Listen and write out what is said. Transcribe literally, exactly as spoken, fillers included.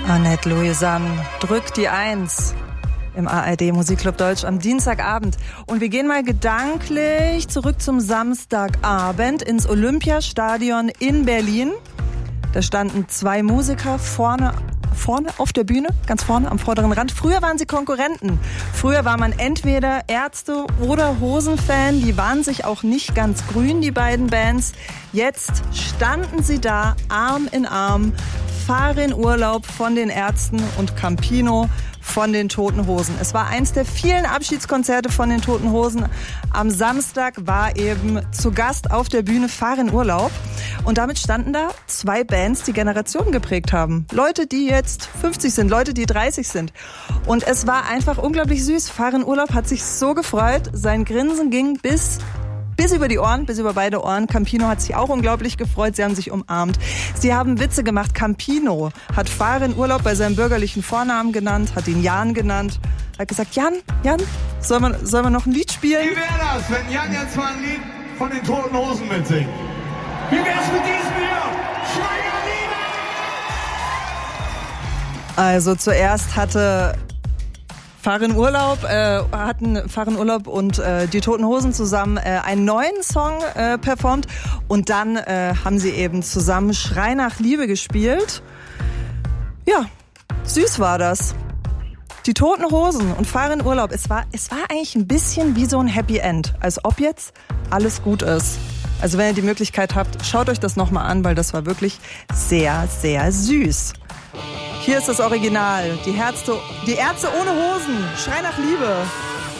Annette Louisanne drückt die Eins im A R D Musikclub Deutsch am Dienstagabend. Und wir gehen mal gedanklich zurück zum Samstagabend ins Olympiastadion in Berlin. Da standen zwei Musiker vorne vorne auf der Bühne, ganz vorne am vorderen Rand. Früher waren sie Konkurrenten. Früher war man entweder Ärzte oder Hosen-Fan. Die waren sich auch nicht ganz grün, die beiden Bands. Jetzt standen sie da, Arm in Arm. Farin Urlaub von den Ärzten und Campino von den Toten Hosen. Es war eins der vielen Abschiedskonzerte von den Toten Hosen. Am Samstag war eben zu Gast auf der Bühne Farin Urlaub. Und damit standen da zwei Bands, die Generationen geprägt haben. Leute, die jetzt fünfzig sind, Leute, die dreißig sind. Und es war einfach unglaublich süß. Farin Urlaub hat sich so gefreut. Sein Grinsen ging bis... Bis über die Ohren, bis über beide Ohren. Campino hat sich auch unglaublich gefreut. Sie haben sich umarmt. Sie haben Witze gemacht. Campino hat Farin Urlaub bei seinem bürgerlichen Vornamen genannt, hat ihn Jan genannt. Hat gesagt, Jan, Jan, soll man, soll man noch ein Lied spielen? Wie wäre das, wenn Jan jetzt mal ein Lied von den Toten Hosen mitsingt? Wie wär's mit diesem hier? Schreie Liebe! Also zuerst hatte... Farin Urlaub, äh, hatten Farin Urlaub und äh, die Toten Hosen zusammen äh, einen neuen Song äh, performt und dann äh, haben sie eben zusammen Schrei nach Liebe gespielt. Ja, süß war das. Die Toten Hosen und Farin Urlaub, es war, es war eigentlich ein bisschen wie so ein Happy End, als ob jetzt alles gut ist. Also wenn ihr die Möglichkeit habt, schaut euch das nochmal an, weil das war wirklich sehr, sehr süß. Hier ist das Original. Die Ärzte, die Ärzte ohne Hosen. Schrei nach Liebe.